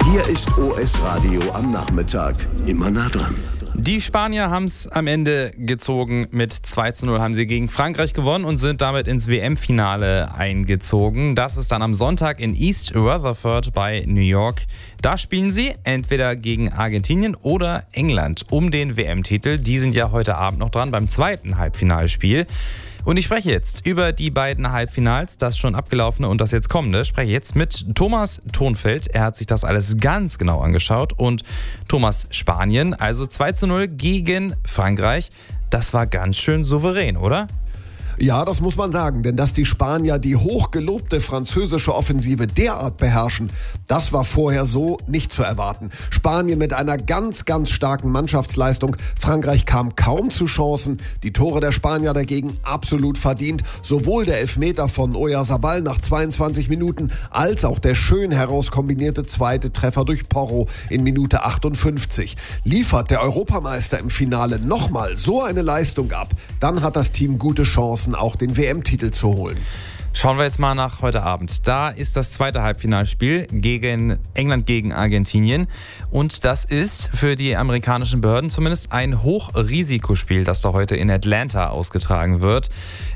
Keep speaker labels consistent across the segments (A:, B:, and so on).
A: Hier ist OS Radio am Nachmittag. Immer nah dran.
B: Die Spanier haben es am Ende gezogen. Mit 2:0 haben sie gegen Frankreich gewonnen und sind damit ins WM-Finale eingezogen. Das ist dann am Sonntag in East Rutherford bei New York. Da spielen sie entweder gegen Argentinien oder England um den WM-Titel. Die sind ja heute Abend noch dran beim zweiten Halbfinalspiel. Und ich spreche jetzt über die beiden Halbfinals, das schon abgelaufene und das jetzt kommende. Spreche jetzt mit Thomas Thonfeld. Er hat sich das alles ganz genau angeschaut. Und Thomas, Spanien, also 2:0 gegen Frankreich. Das war ganz schön souverän, oder?
C: Ja, das muss man sagen, denn dass die Spanier die hochgelobte französische Offensive derart beherrschen, das war vorher so nicht zu erwarten. Spanien mit einer ganz, ganz starken Mannschaftsleistung. Frankreich kam kaum zu Chancen. Die Tore der Spanier dagegen absolut verdient. Sowohl der Elfmeter von Oyarzabal nach 22 Minuten als auch der schön herauskombinierte zweite Treffer durch Porro in Minute 58. Liefert der Europameister im Finale nochmal so eine Leistung ab, dann hat das Team gute Chancen, auch den WM-Titel zu holen.
B: Schauen wir jetzt mal nach heute Abend. Da ist das zweite Halbfinalspiel gegen England gegen Argentinien. Und das ist für die amerikanischen Behörden zumindest ein Hochrisikospiel, das da heute in Atlanta ausgetragen wird.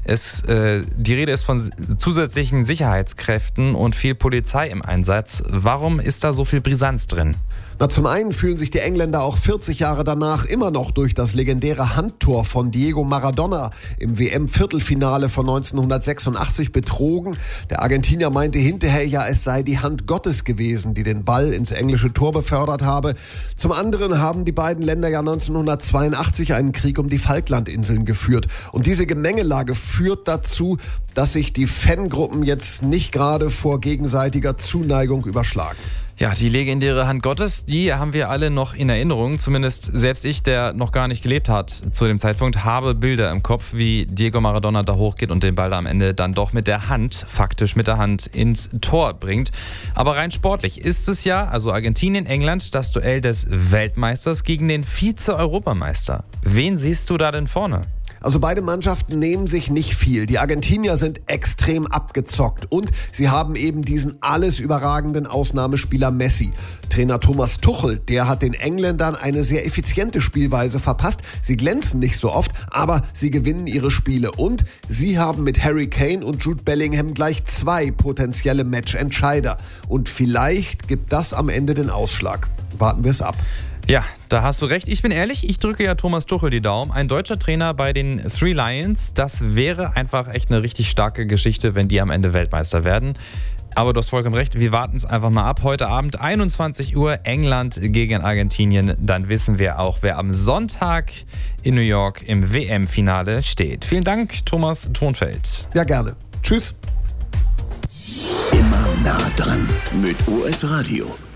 B: Die Rede ist von zusätzlichen Sicherheitskräften und viel Polizei im Einsatz. Warum ist da so viel Brisanz drin?
C: Zum einen fühlen sich die Engländer auch 40 Jahre danach immer noch durch das legendäre Handtor von Diego Maradona im WM-Viertelfinale von 1986 betrogen. Der Argentinier meinte hinterher, ja, es sei die Hand Gottes gewesen, die den Ball ins englische Tor befördert habe. Zum anderen haben die beiden Länder ja 1982 einen Krieg um die Falklandinseln geführt. Und diese Gemengelage führt dazu, dass sich die Fangruppen jetzt nicht gerade vor gegenseitiger Zuneigung überschlagen.
B: Ja, die legendäre Hand Gottes, die haben wir alle noch in Erinnerung. Zumindest selbst ich, der noch gar nicht gelebt hat zu dem Zeitpunkt, habe Bilder im Kopf, wie Diego Maradona da hochgeht und den Ball am Ende dann doch mit der Hand, faktisch mit der Hand, ins Tor bringt. Aber rein sportlich ist es ja, also Argentinien, England, das Duell des Weltmeisters gegen den Vize-Europameister. Wen siehst du da denn vorne?
C: Also beide Mannschaften nehmen sich nicht viel. Die Argentinier sind extrem abgezockt und sie haben eben diesen alles überragenden Ausnahmespieler Messi. Trainer Thomas Tuchel, der hat den Engländern eine sehr effiziente Spielweise verpasst. Sie glänzen nicht so oft, aber sie gewinnen ihre Spiele. Und sie haben mit Harry Kane und Jude Bellingham gleich 2 potenzielle Matchentscheider. Und vielleicht gibt das am Ende den Ausschlag. Warten wir es ab.
B: Ja, da hast du recht. Ich bin ehrlich, ich drücke ja Thomas Tuchel die Daumen. Ein deutscher Trainer bei den Three Lions, das wäre einfach echt eine richtig starke Geschichte, wenn die am Ende Weltmeister werden. Aber du hast vollkommen recht, wir warten es einfach mal ab. Heute Abend 21 Uhr England gegen Argentinien. Dann wissen wir auch, wer am Sonntag in New York im WM-Finale steht. Vielen Dank, Thomas Thonfeld.
C: Ja, gerne. Tschüss.
A: Immer nah dran mit OS Radio.